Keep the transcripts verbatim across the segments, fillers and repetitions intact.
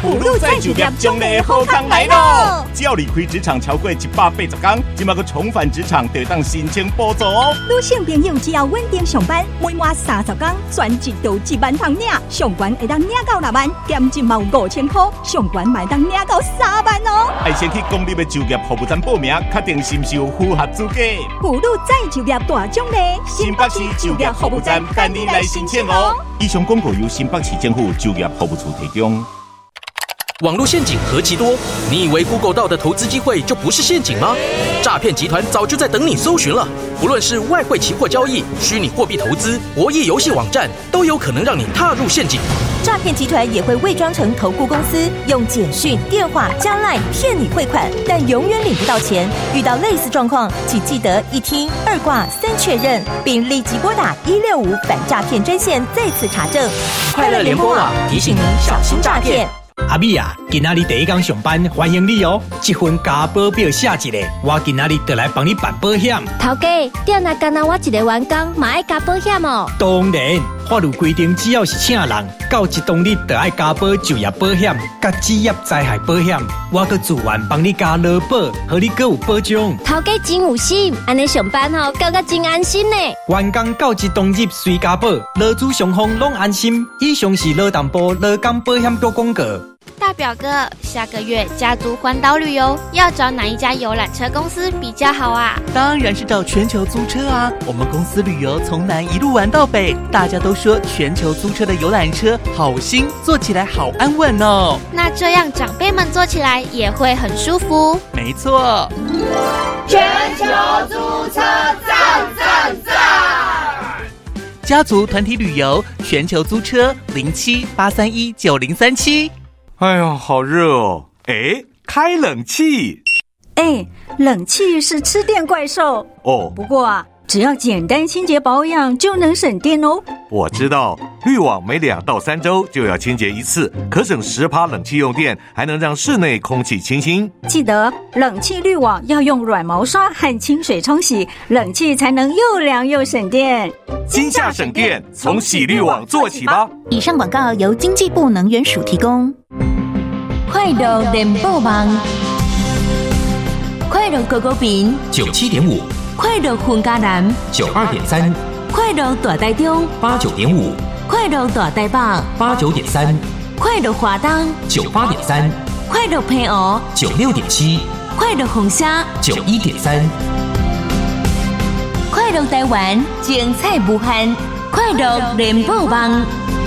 普鲁再就业奖励好康来咯！只要离开职场超过一百八十天，即马个重返职场就当申请补助哦。 女性朋友只要稳定上班，每满三十天，全一到一万通领，上悬会当领到六万，减一毛五千块，上悬买当领到三万哦。 爱先去公立的就业服务站报名，确定是不是有符合资格。 普鲁再就业大奖励， 新北市就业服务站等你来申请哦。以上广告由新北市政府就业服务处提供。 网络陷阱何其多，你以为 Google 到的投资机会就不是陷阱吗？诈骗集团早就在等你搜寻了。不论是外汇期货交易、虚拟货币投资、博弈游戏网站，都有可能让你踏入陷阱。 诈骗集团也会伪装成投顾公司，用简讯、电话加 LINE 骗你汇款，但永远领不到钱。遇到类似状况，请记得一听、二挂、三确认，并立即拨打一六五反诈骗专线再次查证。 快乐联播网提醒您小心诈骗。 阿美啊，今仔日第一天上班，欢迎你哦！这份加保表写一个，我今仔日就来帮你办保险。 头家，店内干那我一个员工，嘛爱加保险哦。 当然，法律规定，只要是请人，到一当日就要加保就业保险、甲职业灾害保险。我阁自愿帮你加劳保，和你阁有保障。 头家真有心，安尼上班吼，感觉真安心呢。 员工到一当日随加保，劳资双方拢安心。以上是劳动部劳工保险局广告。 大表哥，下个月家族环岛旅游，要找哪一家游览车公司比较好啊？ 当然是找全球租车啊！我们公司旅游从南一路玩到北，大家都说全球租车的游览车好新，坐起来好安稳哦。 那这样长辈们坐起来也会很舒服。 没错， 全球租车赞赞赞！ 家族团体旅游，全球租车零七八三一九零三七。 哎呦，好热哦！哎，开冷气。 哎，冷气是吃电怪兽哦。 不过啊，只要简单清洁保养就能省电哦。 我知道，滤网每两到三周就要清洁一次，可省十趴冷气用电，还能让室内空气清新。 记得冷气滤网要用软毛刷和清水冲洗，冷气才能又凉又省电。 今夏省电，从洗滤网做起吧。 以上广告由经济部能源署提供。快乐联播网，快乐狗狗饼九七点五， 快乐混家南九二点三， 快乐大台中八九点五， 快乐大台北八九点三， 快乐华东九八点三， 快乐澎湖九六点七， 快乐红虾九一点三， 快乐台湾精彩无限，快乐联播网。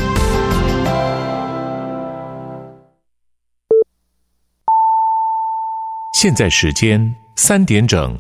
现在时间三点整。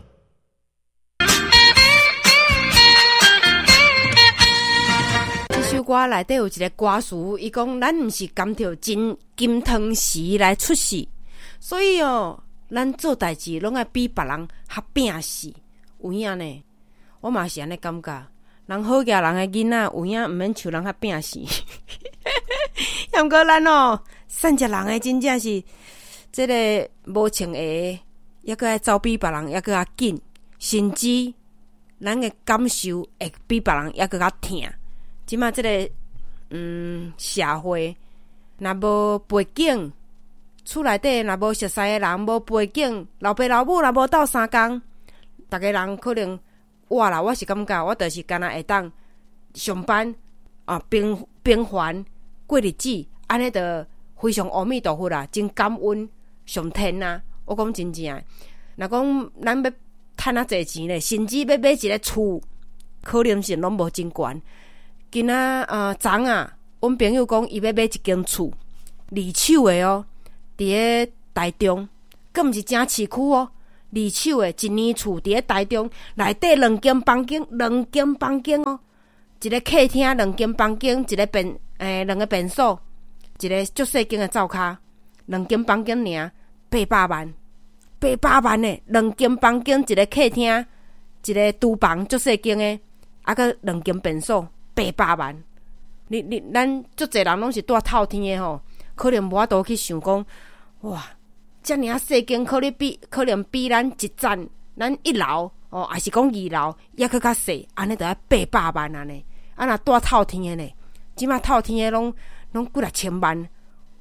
这首歌内底有一个歌词，伊讲咱毋是甘着真金汤匙来出世，所以哦，咱做代志拢爱比别人较拼死。有影呢，我嘛是安尼感觉。人好嫁人的囡仔，有影毋免像人较拼死。要毋过咱哦，善食人的真正是。这个无穿鞋，也搁爱走比别人，也搁较紧，甚至咱的感受会比别人也搁较疼。即马这个嗯社会，若无背景，厝内底若无熟悉的人，无背景，老爸老母若无斗相共，逐个人可能我啦，我是感觉我就是干那会当上班啊，平平凡过日子，安尼就非常阿弥陀佛啦，真感恩。上天啊！我讲真正，若讲咱要趁啊侪钱咧，甚至要买一个厝，可能性拢无真悬。今仔呃昨啊，阮朋友讲伊要买一间厝，二手的哦，伫咧台中，佫毋是正市区哦，二手的一年厝伫咧台中，内底两间房间，两间房间哦，一个客厅，两间房间，一个便诶两个便所，一个足细间的灶骹。两间房间尔，八百万，八百万的两间房间，一个客厅，一个厨房，足细间的，啊个两间便所，八百万。你你咱足侪人拢是住透天的吼，可能无法度去想讲，哇，遮尔啊细间，可能比可能比咱一层，咱一楼哦，还是讲二楼，也佫较细，安尼就要八百万安尼。啊若住透天的呢，即马透天的拢拢几六千万。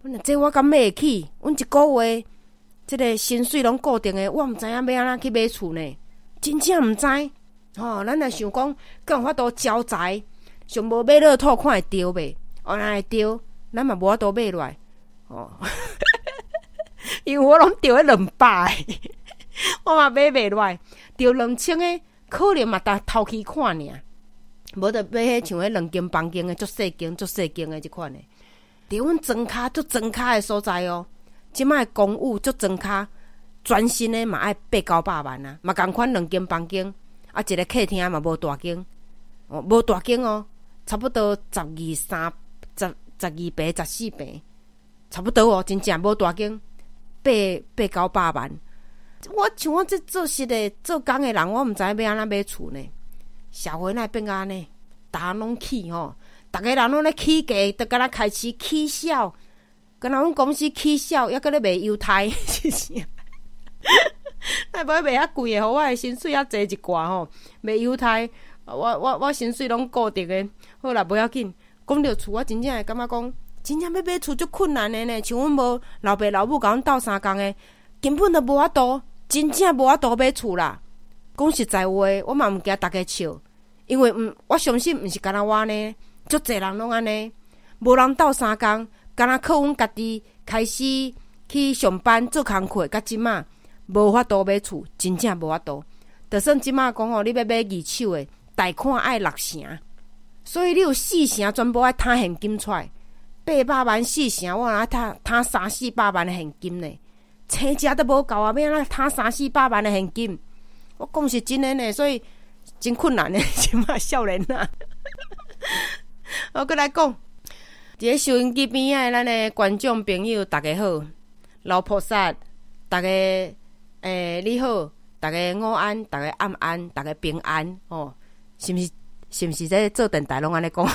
这我敢买得起？阮一个月这个薪水拢固定的，我毋知影要安怎去买厝呢，真正毋知。吼、哦，咱若想讲，敢有法度招财，上无买乐透看会着袂？哦，若会着，咱嘛无法度买落来。哦，因为我拢着迄两百的，我嘛买袂落来，着两千的，可能嘛搭头期看尔，无得买迄像迄两间房间的，足细间、足细间的即款的。伫阮庄骹足庄骹的所在哦，即摆公务足庄骹，全新的嘛爱八九百万啊，嘛共款两间房间，啊一个客厅嘛无大间，哦无大间哦，差不多十二三十十二平十四平，差不多哦，真正无大间，八八九百万。我像我这做实的做工的人，我毋知要安怎买厝呢？社会哪变安尼？逐项拢起吼。逐个人拢咧起价，都敢若开始起笑，敢若阮公司起笑，还搁咧卖犹太，是啥？那无卖遐贵诶，互我诶薪水遐济一寡吼，卖犹太，我我我薪水拢固定诶。好啦，无要紧。讲到厝，我真正会感觉讲，真正要买厝足困难诶呢。像阮无老爸老母甲阮斗相共诶，根本都无法度，真正无法度买厝啦。讲实在话，我嘛毋惊大家笑，因为毋，我相信毋是干那我呢。足侪人拢安尼，无人斗相共，敢若靠阮家己开始去上班做工课，甲即马无法度买厝，真正无法度。就算即马讲吼，你要买二手的，贷款爱六成，所以你有四成全部爱摊现金出来，八百万四成，我若摊摊三四百万的现金呢，生食都无够啊！要安怎摊三四百万的现金？我讲是真的呢，所以真困难呢，即马少年啊。我搁来讲，伫咧收音机边仔咱的观众朋友，大家好，老菩萨，大家诶、欸、你好，大家午安，大家暗安，大家平安哦，是毋是？是毋是在做电台拢安尼讲？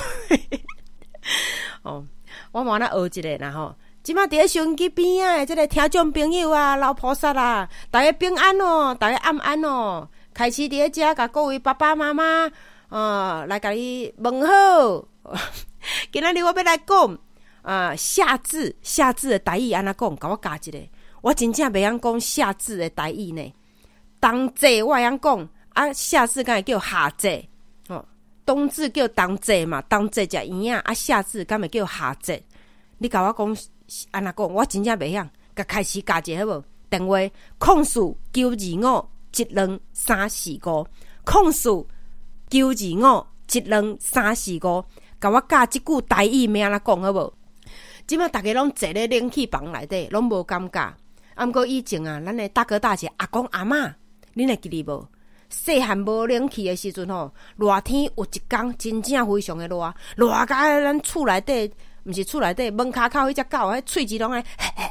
哦，我嘛那学一个啦吼。即马伫咧收音机边仔的即个听众朋友啊，老菩萨啊，大家平安哦，大家暗安哦，开始伫咧遮甲各位爸爸妈妈啊来甲你问好。今仔日我要来讲啊，夏至夏至的台语安怎讲？甲我教一个，我真正袂晓讲夏至的台语呢。冬至我会晓讲，啊夏至敢会叫夏至哦，冬至叫冬至嘛，冬至食圆啊，啊夏至敢会叫夏至？你甲我讲安怎讲？我真正袂晓，甲开始教一下好无？电话空数九二五一两三四五，空数九二五一两三四五。甲我教即句台语要安怎讲好无？即马大家拢坐咧冷气房内底，拢无感觉。啊，毋过以前啊，咱的大哥大姐、阿公阿嬷，恁会记哩无？细汉无冷气的时阵吼，热天有一天真正非常的热，热甲咱厝内底，毋是厝内底，门骹口迄只狗，迄喙齿拢爱，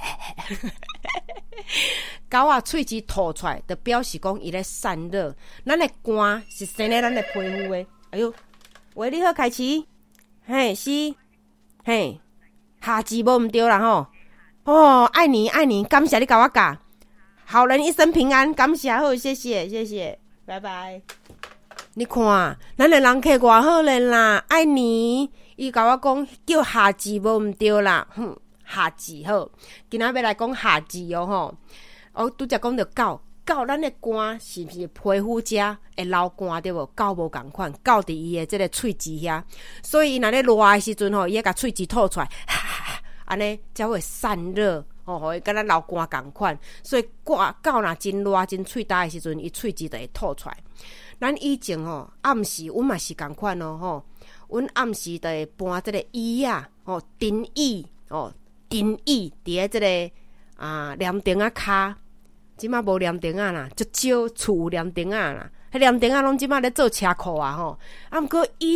狗啊喙齿吐出来，就表示讲伊咧散热。咱的肝是生咧咱的皮肤的。哎哟，喂，你好，开始。嘿，是，嘿，夏至无毋对啦吼。哦，爱你爱你，感谢你甲我教，好人一生平安，感谢好，谢谢谢谢，拜拜。你看，咱的人客偌好咧啦，爱你，伊甲我讲叫夏至无毋对啦，哼，夏至好，今仔要来讲夏至哦吼。哦，拄则讲到狗。狗咱的肝是不是皮肤遮会流汗对无？狗无共款，狗伫伊的即个喙齿遐，所以伊若咧热的时阵吼，伊会甲喙齿吐出来，安尼才会散热，吼、哦，互伊敢若流汗共款。所以狗狗若真热真喙焦的时阵，伊喙齿就会吐出来。咱以前吼暗时，阮嘛是共款哦吼，阮暗时就会搬即个椅啊，吼藤椅哦，藤椅伫咧即个啊凉亭啊骹。即马无黏钉啊啦，足少厝有黏钉啊啦，迄黏钉啊拢即马咧做车库啊吼，啊毋过以